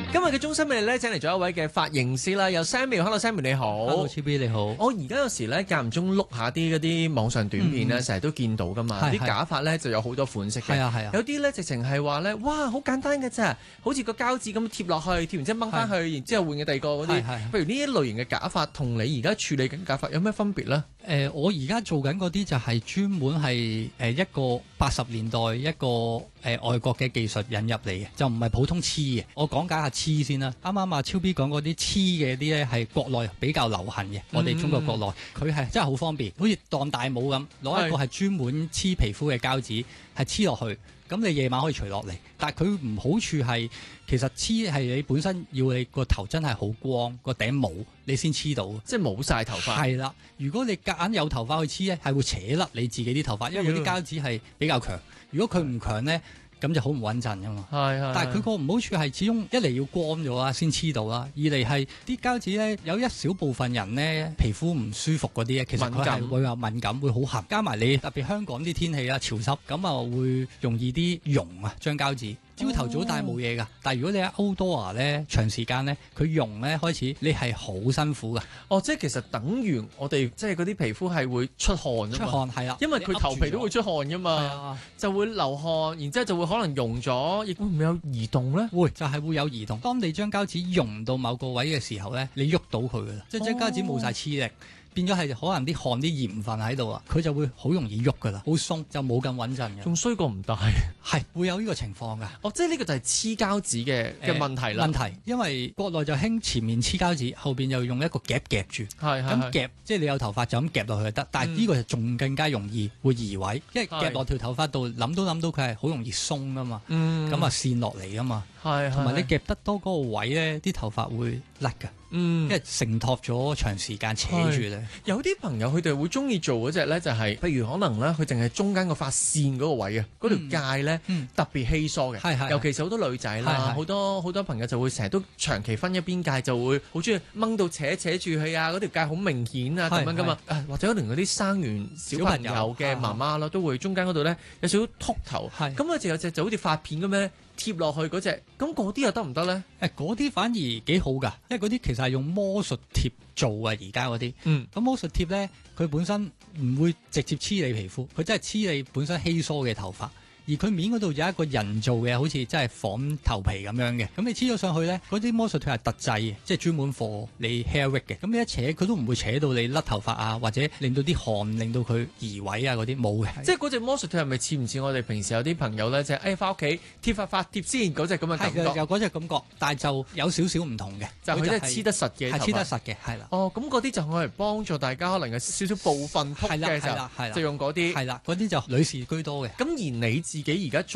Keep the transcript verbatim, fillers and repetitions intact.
今日嘅中心美麗咧，請嚟咗一位嘅髮型師啦，有 Samuel。Hello Samuel 你好。 Hello C B 你好。 我而家有時咧間唔中碌下啲嗰啲網上短片咧，成日、嗯、都見到噶嘛。啲假髮咧就有好多款式嘅。係啊係啊。有啲咧直情係話咧，哇好簡單嘅啫，好似個膠紙咁貼落去，貼完之後掹翻去，然之後換嘅第二個嗰啲。譬如呢一類型嘅假髮，同你而家處理緊假髮有咩分別咧？誒、 呃，我而家做緊嗰啲就係專門係誒一個八十年代一個誒、呃、外國嘅技術引入嚟嘅，就唔係普通黐嘅。我講解下黐先啦。啱啱阿超 B 講嗰啲黐嘅啲咧係國內比較流行嘅，我哋中國國內佢係真係好方便，好似當大帽咁，攞一個係專門黐皮膚嘅膠紙，係黐落去。咁你夜晚可以除落嚟，但係佢唔好處係，其實黐係你本身要你個頭真係好光，個頂冇你先黐到， 即係冇晒頭髮。係啦， 如果你夾硬有頭髮去黐咧，係會扯甩你自己啲頭髮，因為嗰啲膠紙係比較強。如果佢唔強咧，咁就好唔穩陣噶嘛。係係。但係佢個唔好處係，始終一嚟要光咗啊，先黐到啦；二嚟係啲膠紙咧，有一小部分人咧皮膚唔舒服嗰啲咧，其實佢係會有敏感，會好痕。加埋你特別香港啲天氣啊，潮濕，咁啊會容易啲溶啊張膠紙。朝頭早戴冇嘢㗎，但係如果你喺 outdoor 咧長時間咧，佢溶咧開始，你係好辛苦㗎。 哦，即係其實等於我哋即係嗰啲皮膚係會出汗㗎嘛。 出汗係啊， 因為佢頭皮都會出汗㗎嘛，就會流汗，然之後就會可能溶咗，亦會唔會有移動咧？ 會，就係、是、會有移動。當你將膠紙溶到某個位嘅時候咧，你喐到佢㗎啦，即係張膠紙冇晒黐力。變咗係可能啲汗啲鹽分喺度啊，佢就會好容易喐噶啦，好鬆就冇咁穩陣嘅。 仲衰過唔戴， 係會有呢個情況噶。 哦，即係呢個就係黐膠紙嘅嘅問題啦。 問題，因為國內就興前面黐膠紙，後邊又用一個夾夾住。係係。咁夾即係你有頭髮就咁夾落去就得，但係呢個就仲更加容易會移位，因為夾落條頭髮度諗都諗到佢係好容易鬆噶嘛。嗯。咁啊線落嚟噶嘛。係係。同埋你夾得多嗰個位咧，啲頭髮會甩㗎。嗯，因為承托咗長時間扯住咧。 有啲朋友佢哋會中意做嗰隻咧，就係、是、譬如可能咧，佢淨係中間個髮線嗰個位啊，嗰、嗯、條界咧、嗯、特別稀疏嘅。係係，尤其是好多女仔啦，好多好多朋友就會成日都長期分一邊界，就會好中意掹到扯扯住佢啊，嗰條界好明顯啊咁樣噶嘛。或者可能嗰啲生完小朋友嘅媽媽啦，都會中間嗰度咧有少少禿頭。係，咁啊就有隻就好似髮片咁樣貼落去嗰隻，咁嗰啲又得唔得咧？ 誒，嗰啲反而幾好噶，因為嗰啲其實係用魔術貼做啊，而家嗰啲。嗯，咁魔術貼咧，佢本身唔會直接黐你皮膚，佢真係黐你本身稀疏嘅頭髮。而佢面嗰度有一個人造嘅，好似真係仿頭皮咁樣嘅。咁你黐咗上去咧，嗰啲魔術貼係特製嘅，即係專門 for 你 hair wig 嘅。咁你一扯，佢都唔會扯到你甩頭髮啊，或者令到啲汗令到佢移位啊嗰啲冇嘅。 即係嗰隻魔術貼係咪似唔似我哋平時有啲朋友咧，就係誒翻屋企貼髮髮貼先嗰隻咁嘅感覺？ 有嗰隻感覺，但係就有少少唔同嘅， 就佢真係黐得實嘅， 係黐得實嘅，係啦。 哦，咁嗰啲就可以幫助大家可能有少少部分禿嘅時候，就用嗰啲。 係啦，嗰啲就女士居多嘅。 咁而你自己而家